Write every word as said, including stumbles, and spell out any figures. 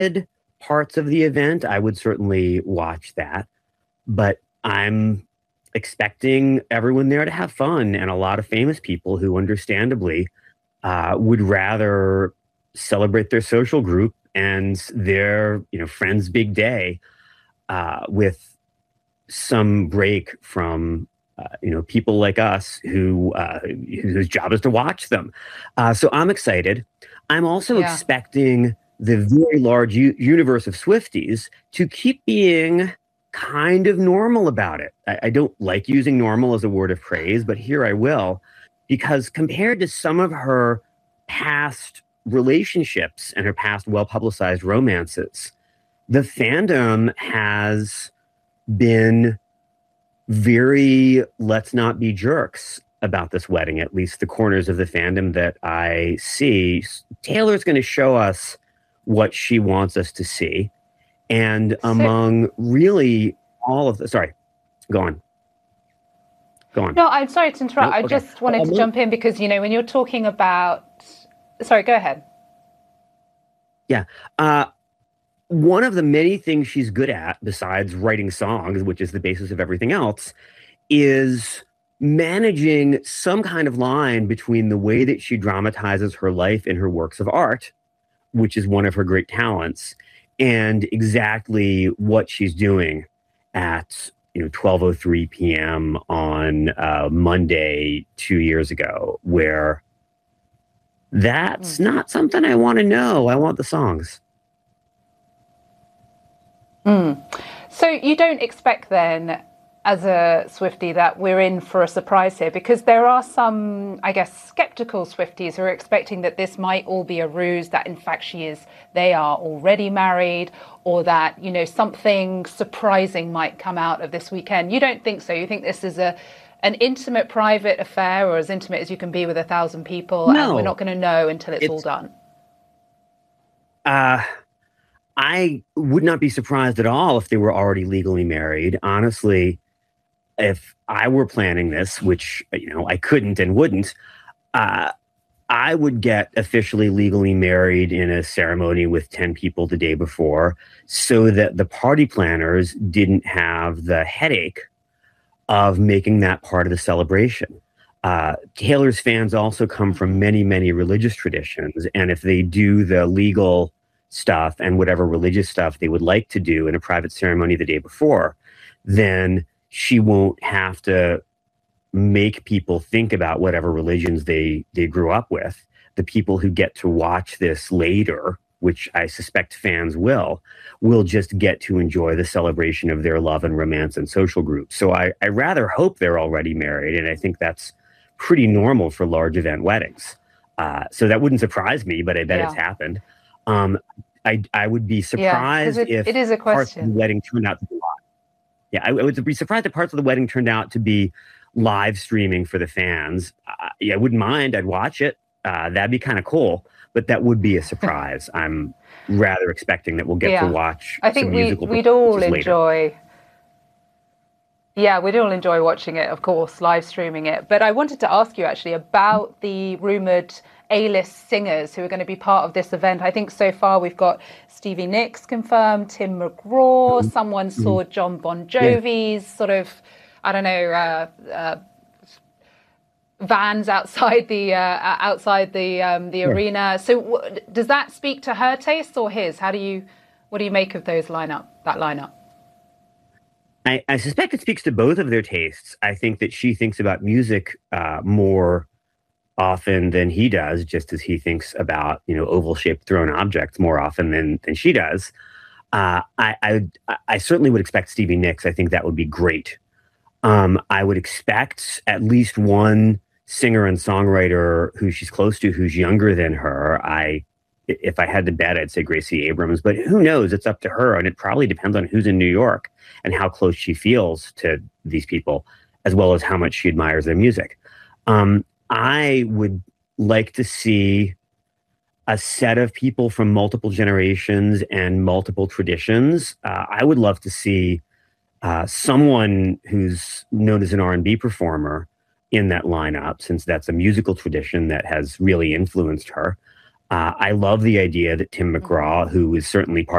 parts of the event, I would certainly watch that. But I'm expecting everyone there to have fun and a lot of famous people who understandably uh, would rather celebrate their social group and their, you know, friend's big day uh, with some break from uh, you know, people like us who uh, whose job is to watch them. Uh, so I'm excited. I'm also Yeah. expecting the very large u- universe of Swifties to keep being kind of normal about it. I, I don't like using normal as a word of praise, but here I will, because compared to some of her past relationships and her past well publicized romances, the fandom has been very let's not be jerks about this wedding, at least the corners of the fandom that I see. Taylor's going to show us what she wants us to see. And So, among really all of the, sorry, go on. Go on. no, I'm sorry to interrupt. No? I Okay. just wanted to Among, jump in because, you know, when you're talking about, sorry, go ahead. yeah. Uh, one of the many things she's good at, besides writing songs, which is the basis of everything else, is managing some kind of line between the way that she dramatizes her life in her works of art, which is one of her great talents, and exactly what she's doing at, you know, twelve oh three p.m. on uh, Monday two years ago, where that's Mm. not something I want to know. I want the songs. Mm. So you don't expect then, as a Swiftie, that we're in for a surprise here, because there are some, I guess, skeptical Swifties who are expecting that this might all be a ruse, that in fact she is, they are already married, or that, you know, something surprising might come out of this weekend. You don't think so? You think this is a an intimate, private affair, or as intimate as you can be with a thousand people, No, and we're not going to know until it's, it's all done? uh I would not be surprised at all if they were already legally married. Honestly, if I were planning this, which, you know, I couldn't and wouldn't, uh, I would get officially legally married in a ceremony with ten people the day before so that the party planners didn't have the headache of making that part of the celebration. Uh, Taylor's fans also come from Mm-hmm. many, many religious traditions. And if they do the legal stuff and whatever religious stuff they would like to do in a private ceremony the day before, then she won't have to make people think about whatever religions they they grew up with. The people who get to watch this later, which I suspect fans will, will just get to enjoy the celebration of their love and romance and social group. So I, I rather hope they're already married, and I think that's pretty normal for large event weddings. Uh, so that wouldn't surprise me, but I bet it's Yeah. happened. Um, I I would be Yeah, because surprised it, it if is a parts of the question. wedding turned out to be live. Yeah, I, I would be surprised if parts of the wedding turned out to be live streaming for the fans. Uh, yeah, I wouldn't mind. I'd watch it. Uh, that'd be kind of cool, but that would be a surprise. I'm rather expecting that we'll get to Yeah, watch I some think we musical we'd all performances later. enjoy. Yeah, we'd all enjoy watching it, of course, live streaming it. But I wanted to ask you actually about the rumored A-list singers who are going to be part of this event. I think so far we've got Stevie Nicks confirmed, Tim McGraw, Mhm. someone Mhm. saw John Bon Yeah, Jovi's sort of, I don't know, uh, uh, vans outside the uh, outside the um, the yeah. arena. So w- does that speak to her taste or his? How do you, what do you make of those lineup, that lineup? I, I suspect it speaks to both of their tastes. I think that she thinks about music uh, more often than he does, just as he thinks about, you know, oval-shaped thrown objects more often than than she does. Uh, I, I I certainly would expect Stevie Nicks. I think that would be great. Um, I would expect at least one singer and songwriter who she's close to, who's younger than her. I, if I had to bet, I'd say Gracie Abrams, but who knows? It's up to her, and it probably depends on who's in New York and how close she feels to these people, as well as how much she admires their music. Um, I would like to see a set of people from multiple generations and multiple traditions. Uh, I would love to see uh, someone who's known as an R and B performer in that lineup, since that's a musical tradition that has really influenced her. Uh, I love the idea that Tim McGraw, who is certainly part